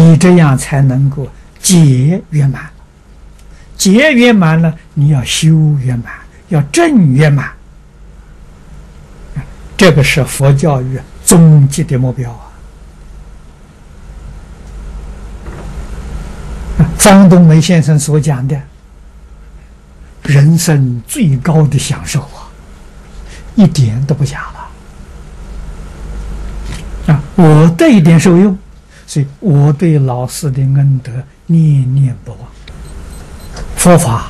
你这样才能够结圆满。结圆满了，你要修圆满，要正圆满。这个是佛教育终极的目标啊！方东梅先生所讲的人生最高的享受啊，一点都不假了啊！我得一点受用，所以我对老师的恩德念念不忘。佛法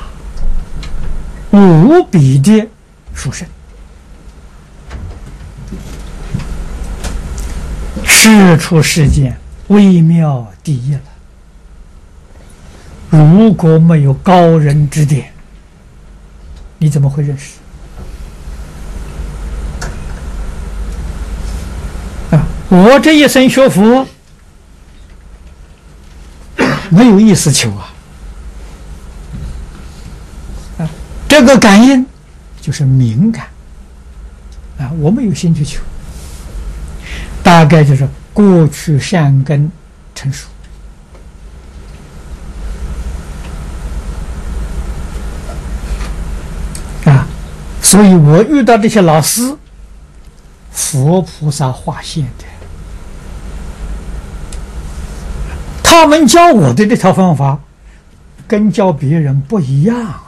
无比的殊胜，世出世间微妙第一了。如果没有高人指点，你怎么会认识？我这一生学佛，没有意思求啊。这个感应就是敏感啊，我没有兴趣求，大概就是过去善根成熟啊，所以我遇到这些老师，佛菩萨化现的，他们教我的这套方法跟教别人不一样啊。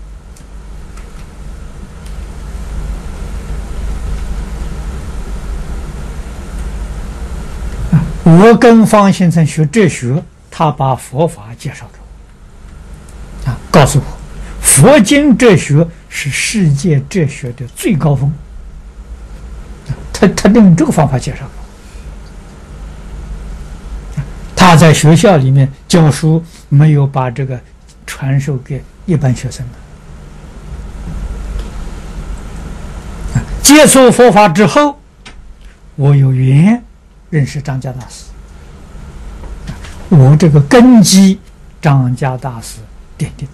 我跟方先生学哲学，他把佛法介绍给我，啊，告诉我，佛经哲学是世界哲学的最高峰。他用这个方法介绍给我。他在学校里面教书，没有把这个传授给一般学生的。接触佛法之后，我有缘认识张家大师，我这个根基张家大师奠定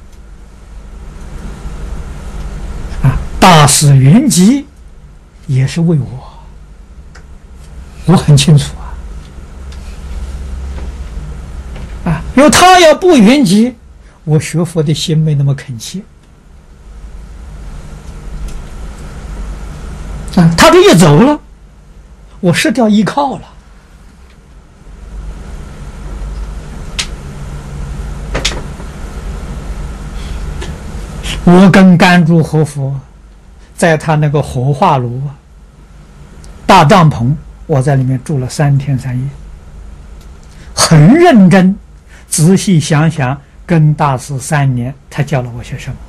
啊，大师圆寂也是为我很清楚啊，因为他要不圆寂，我学佛的心没那么恳切啊，他这一走了，我失掉依靠了。我跟甘珠活佛在他那个火化炉大帐篷，我在里面住了3天3夜，很认真仔细想想跟大师3年，他教了我些什么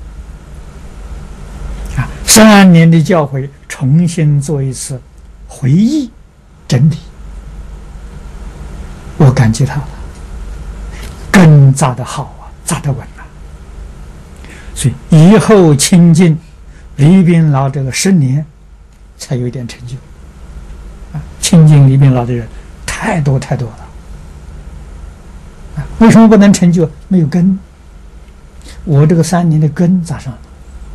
啊？3年的教诲重新做一次回忆整理，我感激他了，根扎得好啊，扎得稳啊。所以以后亲近李炳老这个10年，才有一点成就啊！亲近李炳老的人太多太多了啊！为什么不能成就？没有根。我这个3年的根扎上了。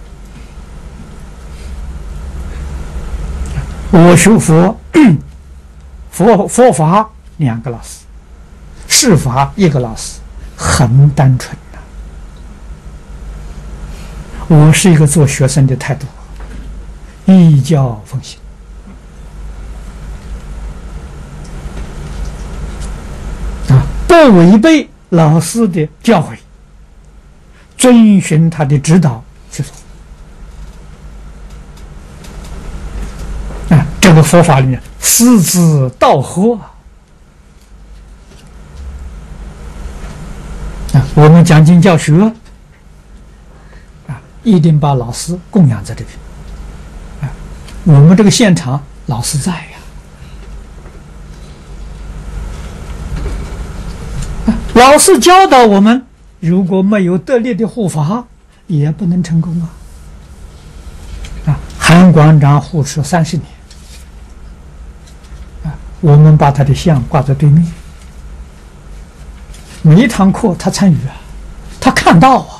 我学佛，佛法2个老师，世法1个老师，很单纯的。我是一个做学生的态度，依教奉行啊，不违背老师的教诲，遵循他的指导去做啊。这个佛法里面师之道合啊，我们讲经教学一定把老师供养在这边啊！我们这个现场老师在呀，老师教导我们，如果没有得力的护法，也不能成功啊！韩馆长护持30年啊，我们把他的像挂在对面，每一堂课他参与啊，他看到啊。